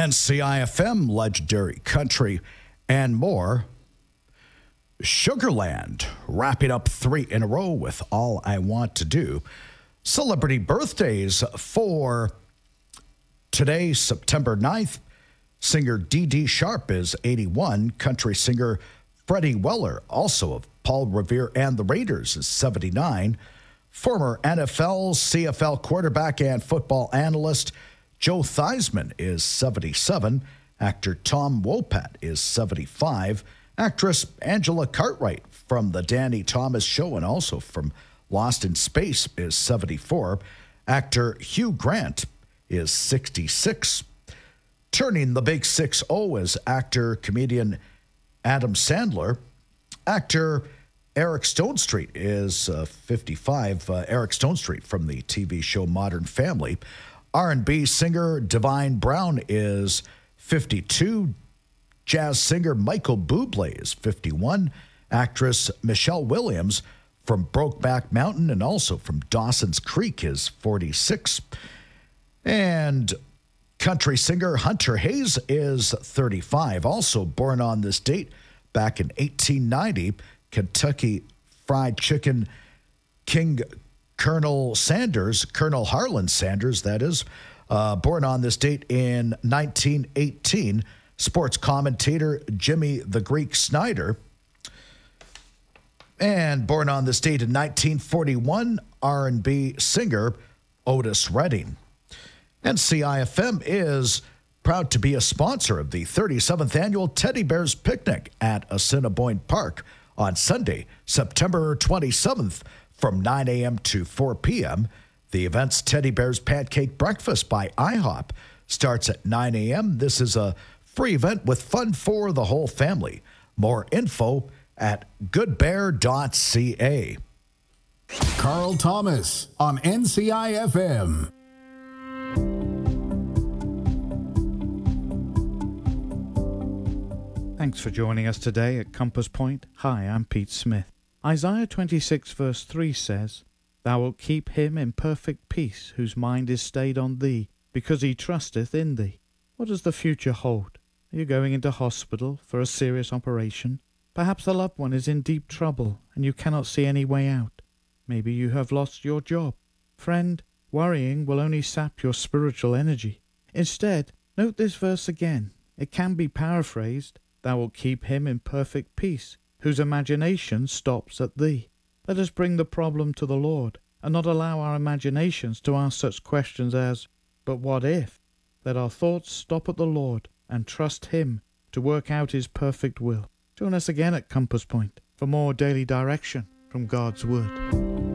NCIFM, Legendary Country, and more. Sugarland, wrapping up 3 in a row with All I Want to Do. Celebrity birthdays for today, September 9th. Singer Dee Dee Sharp is 81. Country singer Freddie Weller, also of Paul Revere and the Raiders, is 79. Former NFL, CFL quarterback and football analyst Joe Theismann is 77. Actor Tom Wopat is 75. Actress Angela Cartwright from The Danny Thomas Show and also from Lost in Space is 74. Actor Hugh Grant is 66. Turning the big 6-0 is actor, comedian Adam Sandler. Actor Eric Stonestreet is 55. Eric Stonestreet from the TV show Modern Family. R&B singer Divine Brown is 52. Jazz singer Michael Bublé is 51. Actress Michelle Williams from Brokeback Mountain and also from Dawson's Creek is 46. And country singer Hunter Hayes is 35. Also born on this date back in 1890, Kentucky Fried Chicken King Colonel Harlan Sanders, that is, born on this date in 1918. Sports commentator Jimmy the Greek Snyder. And born on this date in 1941, R&B singer Otis Redding. NCIFM is proud to be a sponsor of the 37th Annual Teddy Bears Picnic at Assiniboine Park on Sunday, September 27th from 9 a.m. to 4 p.m. The event's Teddy Bears Pancake Breakfast by IHOP starts at 9 a.m. This is a free event with fun for the whole family. More info at goodbear.ca. Carl Thomas on NCIFM. Thanks for joining us today at Compass Point. Hi, I'm Pete Smith. Isaiah 26 verse 3 says, "Thou wilt keep him in perfect peace, whose mind is stayed on thee, because he trusteth in thee." What does the future hold? Are you going into hospital for a serious operation? Perhaps the loved one is in deep trouble and you cannot see any way out. Maybe you have lost your job. Friend, worrying will only sap your spiritual energy. Instead, note this verse again. It can be paraphrased, "Thou wilt keep him in perfect peace, whose imagination stops at thee." Let us bring the problem to the Lord and not allow our imaginations to ask such questions as, "But what if?" Let our thoughts stop at the Lord and trust Him to work out His perfect will. Join us again at Compass Point for more daily direction from God's Word.